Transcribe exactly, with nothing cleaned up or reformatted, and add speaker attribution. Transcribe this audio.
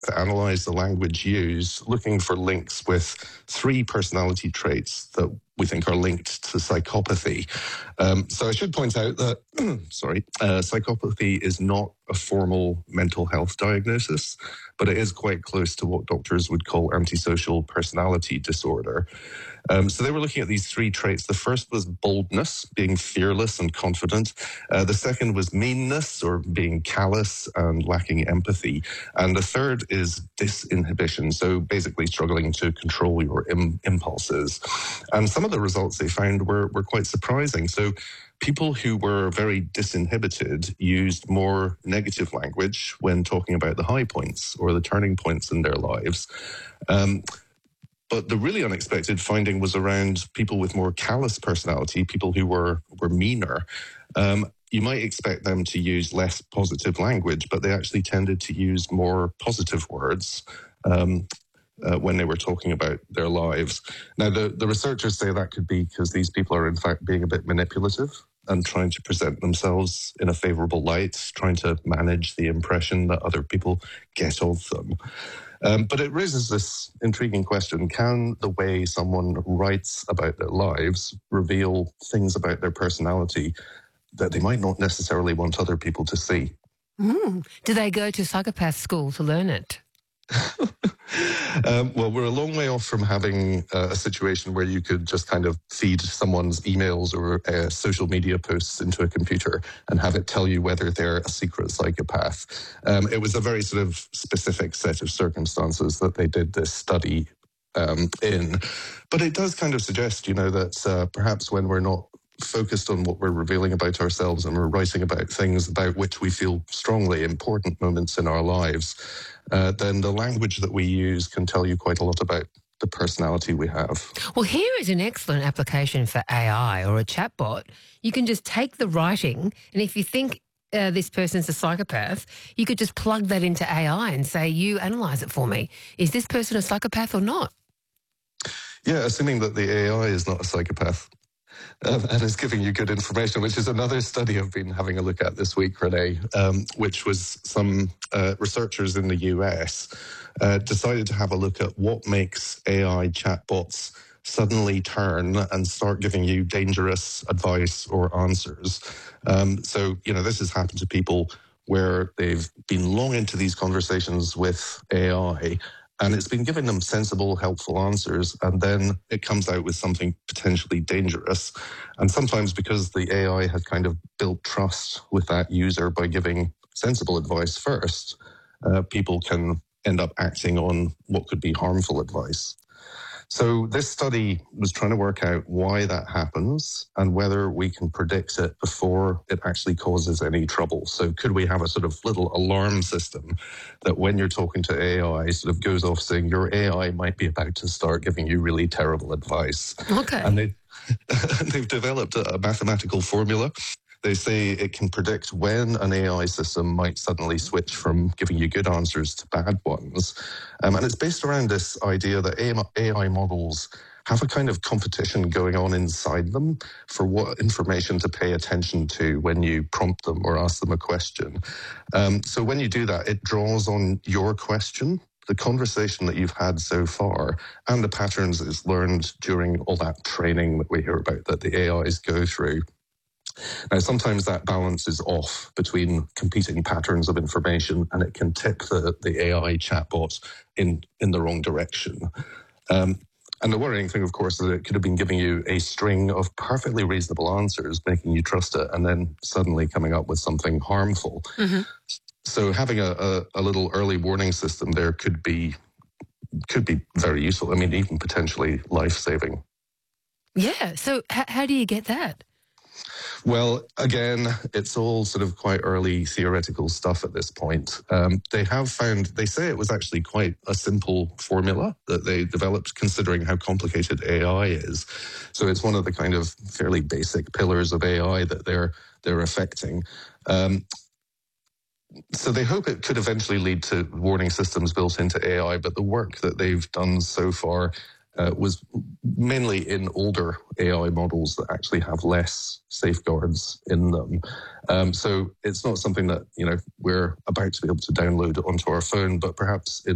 Speaker 1: to analyze the language used, looking for links with three personality traits that we think are linked to psychopathy. Um, so I should point out that, sorry, uh, psychopathy is not a formal mental health diagnosis, but it is quite close to what doctors would call antisocial personality disorder. Um, so they were looking at these three traits. The first was boldness, being fearless and confident. Uh, the second was meanness, or being callous and lacking empathy. And the third is disinhibition, so basically struggling to control your im- impulses. And some of the results they found were, were quite surprising. So people who were very disinhibited used more negative language when talking about the high points or the turning points in their lives. Um, But the really unexpected finding was around people with more callous personality, people who were, were meaner. Um, you might expect them to use less positive language, but they actually tended to use more positive words um, uh, when they were talking about their lives. Now, the, the researchers say that could be because these people are, in fact, being a bit manipulative and trying to present themselves in a favorable light, trying to manage the impression that other people get of them. Um, but it raises this intriguing question: can the way someone writes about their lives reveal things about their personality that they might not necessarily want other people to see?
Speaker 2: Mm. Do they go to psychopath school to learn it?
Speaker 1: um, well, we're a long way off from having uh, a situation where you could just kind of feed someone's emails or uh, social media posts into a computer and have it tell you whether they're a secret psychopath. Um, it was a very sort of specific set of circumstances that they did this study um, in. But it does kind of suggest, you know, that uh, perhaps when we're not focused on what we're revealing about ourselves and we're writing about things about which we feel strongly, important moments in our lives, uh, then the language that we use can tell you quite a lot about the personality we have.
Speaker 2: Well, here is an excellent application for A I or a chatbot. You can just take the writing, and if you think uh, this person's a psychopath, you could just plug that into A I and say, you analyse it for me. Is this person a psychopath or not?
Speaker 1: Yeah, assuming that the A I is not a psychopath. Um, and is giving you good information, which is another study I've been having a look at this week, Renee, um, which was some uh, researchers in the U S uh, decided to have a look at what makes A I chatbots suddenly turn and start giving you dangerous advice or answers. Um, so, you know, this has happened to people where they've been long into these conversations with A I, and it's been giving them sensible, helpful answers, and then it comes out with something potentially dangerous. And sometimes because the A I has kind of built trust with that user by giving sensible advice first, uh, people can end up acting on what could be harmful advice. So this study was trying to work out why that happens and whether we can predict it before it actually causes any trouble. So could we have a sort of little alarm system that when you're talking to A I sort of goes off saying your A I might be about to start giving you really terrible advice.
Speaker 2: Okay.
Speaker 1: And they, they've developed a mathematical formula. They say it can predict when an A I system might suddenly switch from giving you good answers to bad ones. Um, and it's based around this idea that A I models have a kind of competition going on inside them for what information to pay attention to when you prompt them or ask them a question. Um, so when you do that, it draws on your question, the conversation that you've had so far, and the patterns it's learned during all that training that we hear about that the A Is go through. Now, sometimes that balance is off between competing patterns of information, and it can tip the, the A I chatbot in, in the wrong direction. Um, and the worrying thing, of course, is that it could have been giving you a string of perfectly reasonable answers, making you trust it, and then suddenly coming up with something harmful. Mm-hmm. So having a, a, a little early warning system there could be could be very useful. I mean, even potentially life-saving.
Speaker 2: Yeah. So h- how do you get that?
Speaker 1: Well, again, it's all sort of quite early theoretical stuff at this point. Um, they have found, they say it was actually quite a simple formula that they developed considering how complicated A I is. So it's one of the kind of fairly basic pillars of A I that they're they're affecting. Um, so they hope it could eventually lead to warning systems built into A I, but the work that they've done so far Uh, was mainly in older A I models that actually have less safeguards in them. Um, so it's not something that, you know, we're about to be able to download onto our phone, but perhaps in